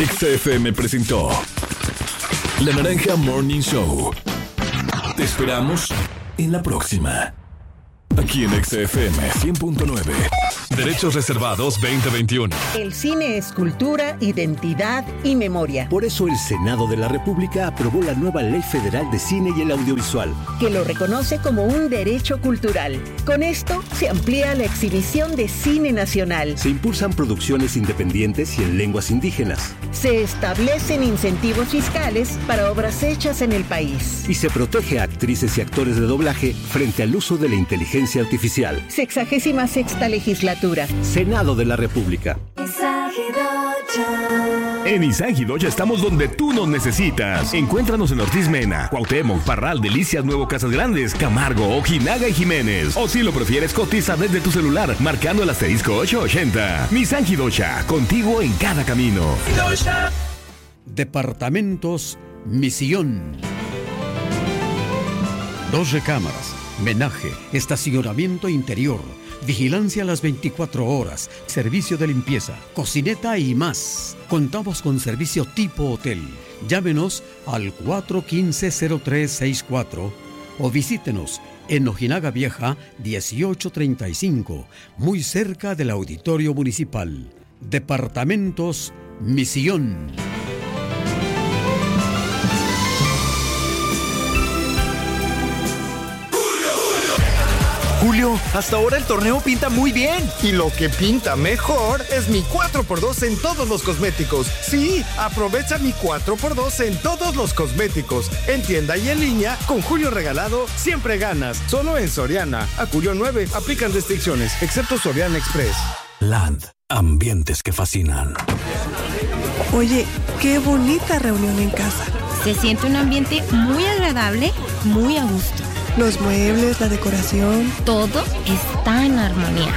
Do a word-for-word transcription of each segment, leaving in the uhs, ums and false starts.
X F M presentó La Naranja Morning Show. Te esperamos en la próxima. Aquí en X F M cien punto nueve. Derechos reservados veinte veintiuno. El cine es cultura, identidad y memoria. Por eso el Senado de la República aprobó la nueva Ley Federal de Cine y el Audiovisual, que lo reconoce como un derecho cultural. Con esto se amplía la exhibición de cine nacional. Se impulsan producciones independientes y en lenguas indígenas. Se establecen incentivos fiscales para obras hechas en el país. Y se protege a actrices y actores de doblaje frente al uso de la inteligencia artificial. Sexagésima sexta legislatura. Senado de la República. En Isagi Doya estamos donde tú nos necesitas. Encuéntranos en Ortiz Mena, Cuauhtémoc, Parral, Delicias, Nuevo Casas Grandes, Camargo, Ojinaga y Jiménez. O si lo prefieres, cotiza desde tu celular marcando el asterisco ochocientos ochenta. Isagi Doya, contigo en cada camino. Departamentos Misión. Dos recámaras, menaje, estacionamiento interior, vigilancia a las veinticuatro horas, servicio de limpieza, cocineta y más. Contamos con servicio tipo hotel. Llámenos al cuatro uno cinco, cero tres seis cuatro o visítenos en Ojinaga Vieja dieciocho treinta y cinco, muy cerca del Auditorio Municipal. Departamentos Misión. Julio, hasta ahora el torneo pinta muy bien. Y lo que pinta mejor es mi cuatro por dos en todos los cosméticos. Sí, aprovecha mi cuatro por dos en todos los cosméticos. En tienda y en línea, con Julio regalado, siempre ganas. Solo en Soriana. A Julio nueve, aplican restricciones, excepto Soriana Express. Land, ambientes que fascinan. Oye, qué bonita reunión en casa. Se siente un ambiente muy agradable, muy a gusto. Los muebles, la decoración, todo está en armonía.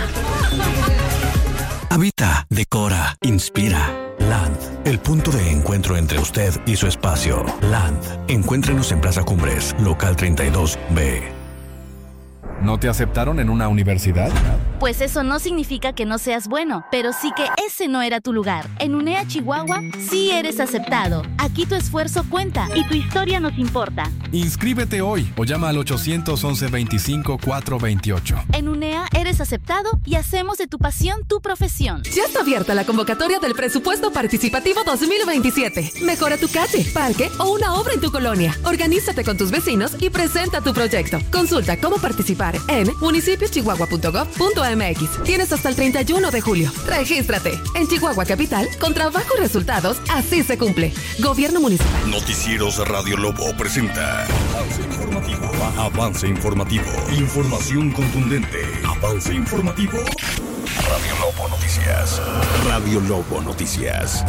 Habita, decora, inspira. Land, el punto de encuentro entre usted y su espacio. Land, encuéntrenos en Plaza Cumbres, local treinta y dos B. ¿No te aceptaron en una universidad? Pues eso no significa que no seas bueno, pero sí que ese no era tu lugar. En UNEA Chihuahua sí eres aceptado. Aquí tu esfuerzo cuenta y tu historia nos importa. Inscríbete hoy o llama al ochocientos once veinticinco cuatrocientos veintiocho. En UNEA eres aceptado y hacemos de tu pasión tu profesión. Ya está abierta la convocatoria del Presupuesto Participativo dos mil veintisiete. Mejora tu calle, parque o una obra en tu colonia. Organízate con tus vecinos y presenta tu proyecto. Consulta cómo participar en municipio chihuahua punto gov punto m x. Tienes hasta el treinta y uno de julio. Regístrate. En Chihuahua Capital, con trabajo y resultados, así se cumple. Gobierno Municipal. Noticieros Radio Lobo presenta Avance Informativo. Avance Informativo. Información contundente. Avance Informativo. Radio Lobo Noticias. Radio Lobo Noticias.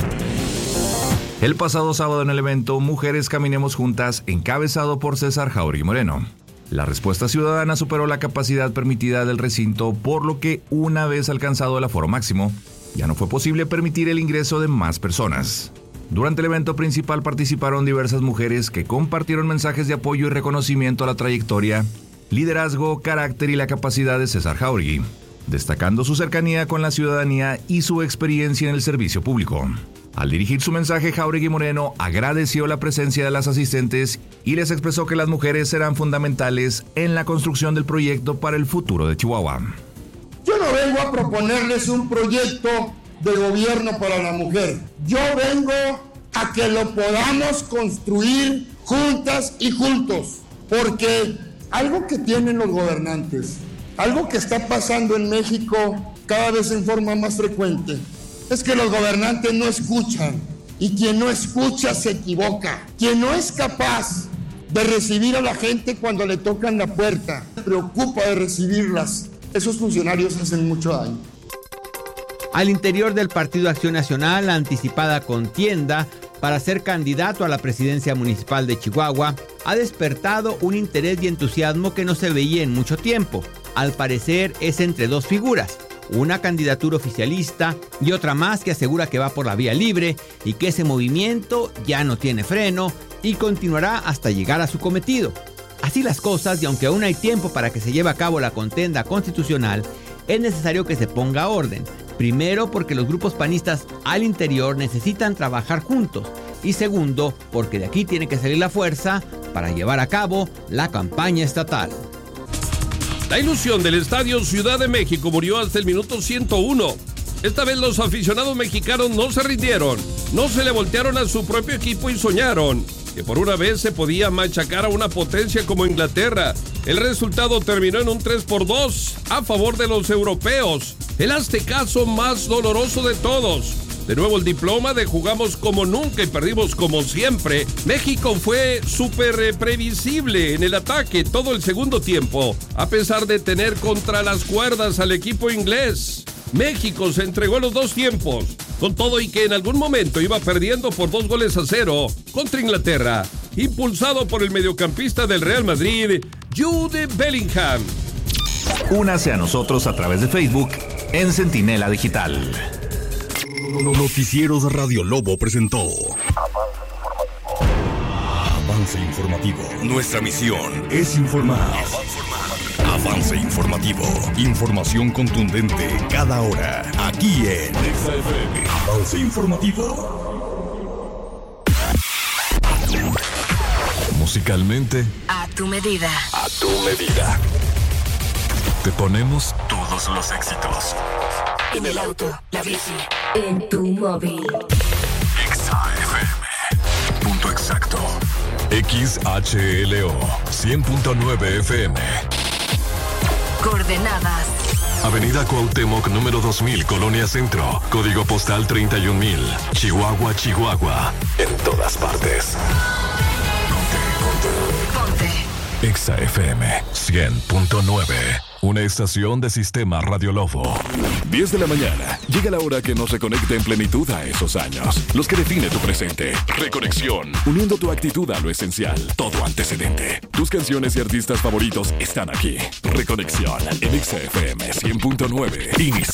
El pasado sábado en el evento Mujeres Caminemos Juntas, encabezado por César Jauregui Moreno, la respuesta ciudadana superó la capacidad permitida del recinto, por lo que una vez alcanzado el aforo máximo, ya no fue posible permitir el ingreso de más personas. Durante el evento principal participaron diversas mujeres que compartieron mensajes de apoyo y reconocimiento a la trayectoria, liderazgo, carácter y la capacidad de César Jauregui, destacando su cercanía con la ciudadanía y su experiencia en el servicio público. Al dirigir su mensaje, Jauregui Moreno agradeció la presencia de las asistentes y les expresó que las mujeres serán fundamentales en la construcción del proyecto para el futuro de Chihuahua. Yo no vengo a proponerles un proyecto de gobierno para la mujer. Yo vengo a que lo podamos construir juntas y juntos. Porque algo que tienen los gobernantes, algo que está pasando en México cada vez en forma más frecuente, es que los gobernantes no escuchan, y quien no escucha se equivoca. Quien no es capaz de recibir a la gente cuando le tocan la puerta, se preocupa de recibirlas, esos funcionarios hacen mucho daño. Al interior del Partido Acción Nacional, la anticipada contienda para ser candidato a la presidencia municipal de Chihuahua ha despertado un interés y entusiasmo que no se veía en mucho tiempo. Al parecer es entre dos figuras, una candidatura oficialista y otra más que asegura que va por la vía libre y que ese movimiento ya no tiene freno y continuará hasta llegar a su cometido. Así las cosas, y aunque aún hay tiempo para que se lleve a cabo la contienda constitucional, es necesario que se ponga orden, Primero, porque los grupos panistas al interior necesitan trabajar juntos. Y segundo, porque de aquí tiene que salir la fuerza para llevar a cabo la campaña estatal. La ilusión del Estadio Ciudad de México murió hasta el minuto ciento uno. Esta vez los aficionados mexicanos no se rindieron, no se le voltearon a su propio equipo y soñaron que por una vez se podía machacar a una potencia como Inglaterra. El resultado terminó en un tres por dos a favor de los europeos. El aztecaso más doloroso de todos. De nuevo el diploma de jugamos como nunca y perdimos como siempre. México fue súper previsible en el ataque todo el segundo tiempo, a pesar de tener contra las cuerdas al equipo inglés. México se entregó los dos tiempos, con todo y que en algún momento iba perdiendo por dos goles a cero contra Inglaterra, impulsado por el mediocampista del Real Madrid, Jude Bellingham. Únase a nosotros a través de Facebook en Centinela Digital. Noticieros Radio Lobo presentó Avance Informativo. Nuestra misión es informar. Avance Informativo. Información contundente cada hora. Aquí en Avance Informativo. Musicalmente, a tu medida. A tu medida. Te ponemos todos los éxitos. En el auto, la bici, en tu móvil. Exa F M. Punto exacto. X H L O cien punto nueve F M. Coordenadas. Avenida Cuauhtémoc número dos mil, Colonia Centro. Código postal treinta y un mil. Chihuahua, Chihuahua. En todas partes. Ponte, ponte. Ponte. Exa F M cien punto nueve. Una estación de Sistema Radio Lobo. diez de la mañana. Llega la hora que nos reconecte en plenitud a esos años. Los que define tu presente. Reconexión. Uniendo tu actitud a lo esencial. Todo antecedente. Tus canciones y artistas favoritos están aquí. Reconexión en Exa F M cien punto nueve. Inicia.